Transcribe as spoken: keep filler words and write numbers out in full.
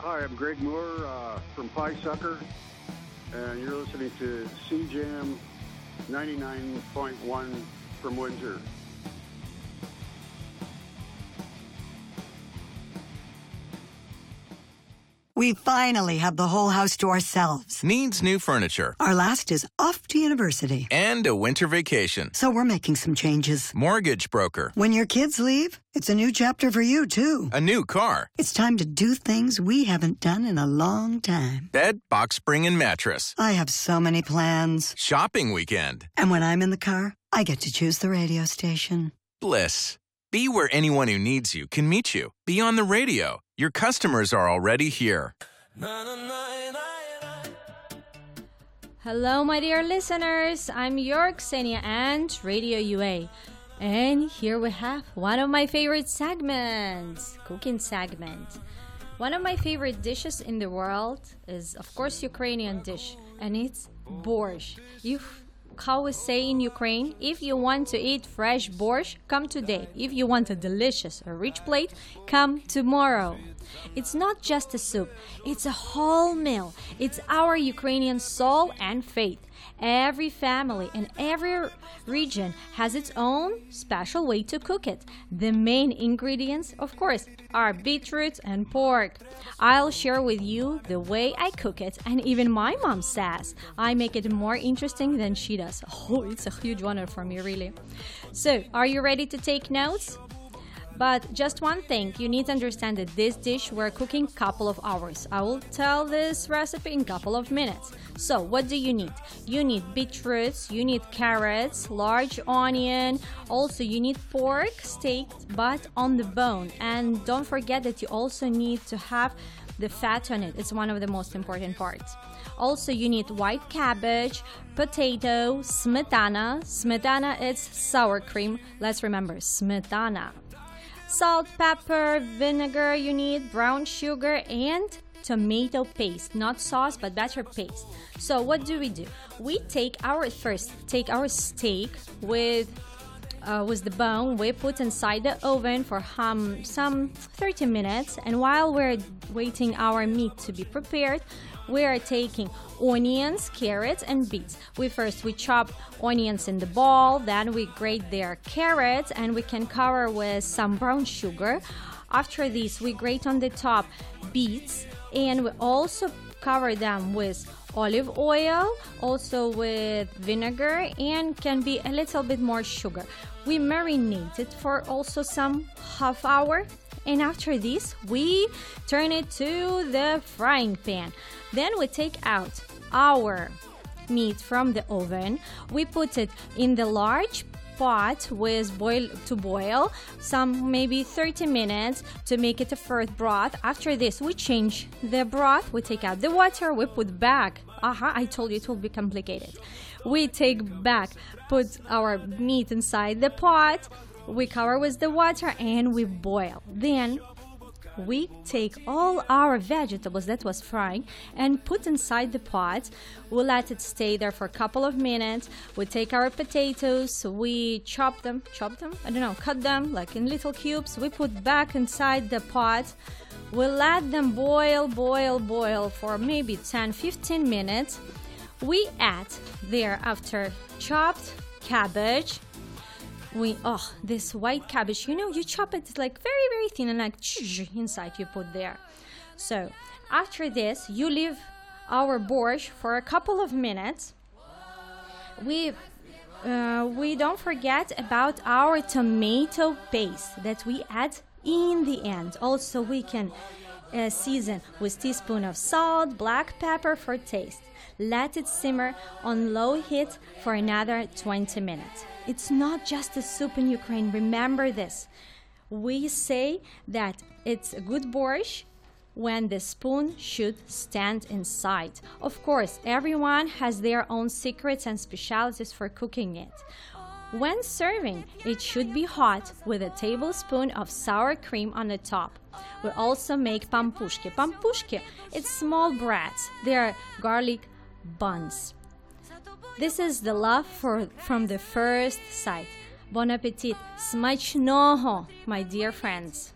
Hi, I'm Greg Moore uh, from Pie Sucker, and you're listening to C J M ninety-nine point one from Windsor. We finally have the whole house to ourselves. Needs new furniture. Our last is off to university. And a winter vacation. So we're making some changes. Mortgage broker. When your kids leave, it's a new chapter for you, too. A new car. It's time to do things we haven't done in a long time. Bed, box spring, and mattress. I have so many plans. Shopping weekend. And when I'm in the car, I get to choose the radio station. Bliss. Be where anyone who needs you can meet you. Be on the radio. Your customers are already here. Hello, my dear listeners. I'm your Xenia and Radio U A. And here we have one of my favorite segments, cooking segment. One of my favorite dishes in the world is, of course, Ukrainian dish, and it's borscht. You've How we say in Ukraine, if you want to eat fresh borscht, come today. If you want a delicious or rich plate, come tomorrow. It's not just a soup, it's a whole meal. It's our Ukrainian soul and faith. Every family and every region has its own special way to cook it. The main ingredients, of course, are beetroot and pork. I'll share with you the way I cook it, and even my mom says I make it more interesting than she does. Oh, it's a huge honor for me, really. So, are you ready to take notes? But just one thing, you need to understand that this dish we're cooking a couple of hours. I will tell this recipe in a couple of minutes. So, what do you need? You need beetroots, you need carrots, large onion, also you need pork, steaked but on the bone. And don't forget that you also need to have the fat on it. It's one of the most important parts. Also, you need white cabbage, potato, smetana. Smetana is sour cream. Let's remember, smetana. Salt, pepper, vinegar you need, brown sugar, and tomato paste. Not sauce, but better paste. So what do we do? We take our, first, take our steak with uh, with the bone. We put inside the oven for um, some thirty minutes. And while we're waiting our meat to be prepared, we are taking onions, carrots, and beets. We first we chop onions in the bowl, then we grate their carrots, and we can cover with some brown sugar. After this, we grate on the top beets, and we also cover them with olive oil, also with vinegar, and can be a little bit more sugar. We marinate it for also some half hour. And after this, we turn it to the frying pan. Then we take out our meat from the oven. We put it in the large pot with boil to boil some maybe thirty minutes to make it a first broth. After this, we change the broth. We take out the water. We put back. Aha, I told you it will be complicated. We take back, put our meat inside the pot. We cover with the water and we boil. Then we take all our vegetables that was frying and put inside the pot. We let it stay there for a couple of minutes. We take our potatoes, we chop them, chop them, I don't know, cut them like in little cubes. We put back inside the pot. We let them boil, boil, boil for maybe ten to fifteen minutes. We add thereafter chopped cabbage. We, oh, this white cabbage, you know, you chop it like very, very thin and like inside you put there. So after this, you leave our borscht for a couple of minutes. We, uh, we don't forget about our tomato paste that we add in the end. Also, we can uh, season with teaspoon of salt, black pepper for taste. Let it simmer on low heat for another twenty minutes. It's not just a soup in Ukraine. Remember this. We say that it's a good borscht when the spoon should stand inside. Of course, everyone has their own secrets and specialties for cooking it. When serving, it should be hot with a tablespoon of sour cream on the top. We also make pampushki. Pampushki, it's small breads. They are garlic buns. This is the love for, from the first sight. Bon appetit. Smachnoho, my dear friends.